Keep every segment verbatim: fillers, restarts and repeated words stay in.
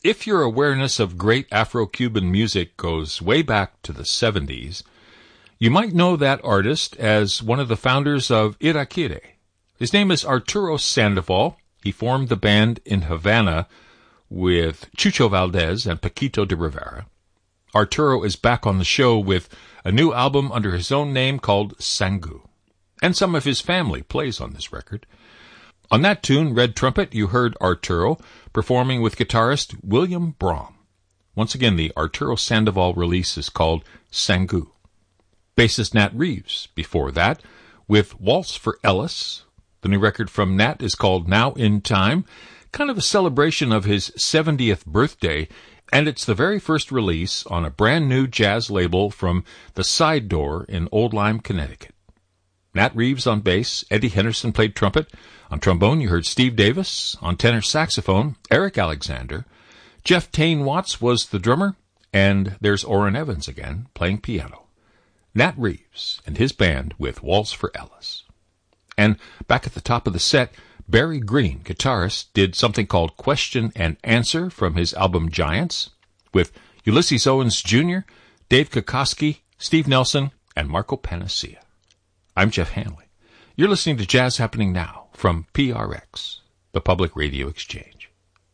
If your awareness of great Afro-Cuban music goes way back to the seventies, you might know that artist as one of the founders of Irakere. His name is Arturo Sandoval. He formed the band in Havana with Chucho Valdez and Paquito de Rivera. Arturo is back on the show with a new album under his own name called Sangu. And some of his family plays on this record. On that tune, Red Trumpet, you heard Arturo performing with guitarist William Brahm. Once again, the Arturo Sandoval release is called Sangu. Bassist Nat Reeves, before that, with Waltz for Ellis. The new record from Nat is called Now in Time, kind of a celebration of his seventieth birthday, and it's the very first release on a brand new jazz label from the Side Door in Old Lyme, Connecticut. Nat Reeves on bass, Eddie Henderson played trumpet. On trombone, you heard Steve Davis. On tenor saxophone, Eric Alexander. Jeff Tane Watts was the drummer, and there's Orrin Evans again, playing piano. Nat Reeves and his band with Waltz for Ellis. And back at the top of the set, Barry Green, guitarist, did something called Question and Answer from his album Giants, with Ulysses Owens Junior, Dave Kokoski, Steve Nelson, and Marco Panacea. I'm Jeff Hanley. You're listening to Jazz Happening Now from P R X, the Public Radio Exchange.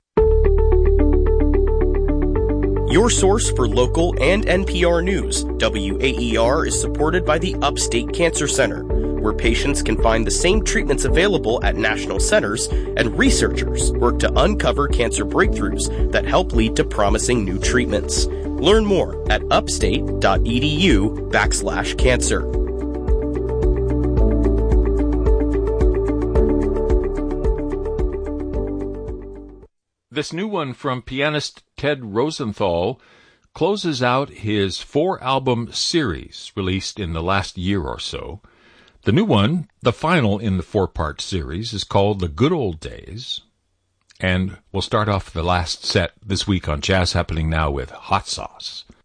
Your source for local and N P R news, W A E R is supported by the Upstate Cancer Center, where patients can find the same treatments available at national centers, and researchers work to uncover cancer breakthroughs that help lead to promising new treatments. Learn more at upstate.edu backslash cancer. This new one from pianist Ted Rosenthal closes out his four-album series released in the last year or so. The new one, the final in the four-part series, is called The Good Old Days. And we'll start off the last set this week on Jazz Happening Now with Hot Sauce.